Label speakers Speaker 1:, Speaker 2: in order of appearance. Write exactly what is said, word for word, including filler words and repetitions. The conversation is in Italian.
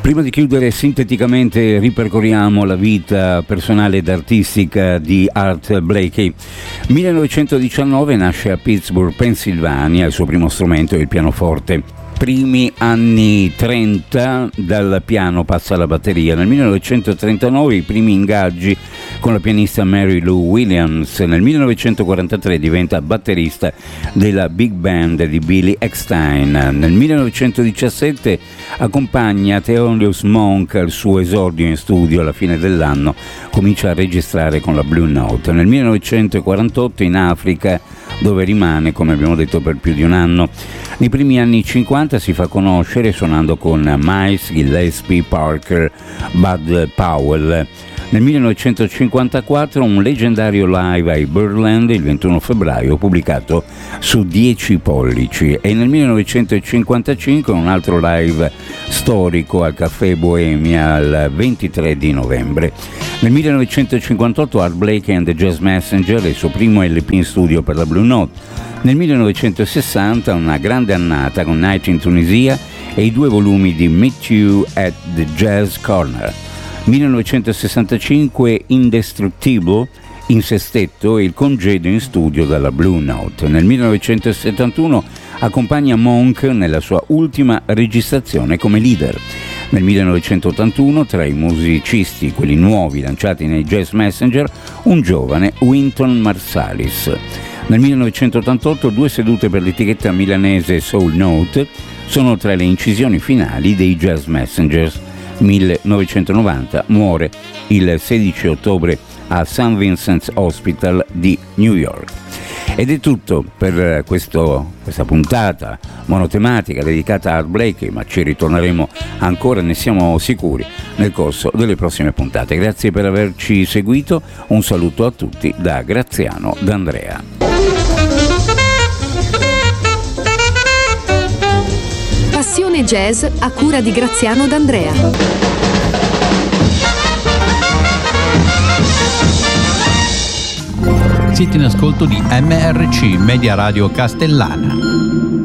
Speaker 1: Prima di chiudere sinteticamente ripercorriamo la vita personale ed artistica di Art Blakey. millenovecentodiciannove nasce a Pittsburgh, Pennsylvania, il suo primo strumento è il pianoforte. Primi anni trenta dal piano passa alla batteria. Nel millenovecentotrentanove i primi ingaggi con la pianista Mary Lou Williams. Nel millenovecentoquarantatré diventa batterista della big band di Billy Eckstine. Nel millenovecentodiciassette accompagna Thelonious Monk al suo esordio in studio. Alla fine dell'anno comincia a registrare con la Blue Note. Nel millenovecentoquarantotto in Africa, dove rimane, come abbiamo detto, per più di un anno. Nei primi anni cinquanta si fa conoscere suonando con Miles Gillespie, Parker, Bud Powell. Nel millenovecentocinquantaquattro un leggendario live ai Birdland il ventuno febbraio pubblicato su dieci pollici, e nel millenovecentocinquantacinque un altro live storico al Caffè Bohemia il ventitré di novembre. Nel millenovecentocinquantotto Art Blakey and the Jazz Messenger, il suo primo L P in studio per la Blue Note. Nel millenovecentosessanta una grande annata con Night in Tunisia e i due volumi di Meet You at the Jazz Corner. millenovecentosessantacinque Indestructible in sestetto e il congedo in studio dalla Blue Note. Nel millenovecentosettantuno accompagna Monk nella sua ultima registrazione come leader. Nel millenovecentottantuno, tra i musicisti, quelli nuovi lanciati nei Jazz Messenger, un giovane Wynton Marsalis. Nel millenovecentottantotto due sedute per l'etichetta milanese Soul Note sono tra le incisioni finali dei Jazz Messengers. millenovecentonovanta muore il sedici ottobre a Saint Vincent's Hospital di New York. Ed è tutto per questo, questa puntata monotematica dedicata a Art Blakey, ma ci ritorneremo ancora, ne siamo sicuri, nel corso delle prossime puntate. Grazie per averci seguito, un saluto a tutti da Graziano D'Andrea.
Speaker 2: Passione Jazz a cura di Graziano D'Andrea.
Speaker 3: Siete in ascolto di M R C Media Radio Castellana.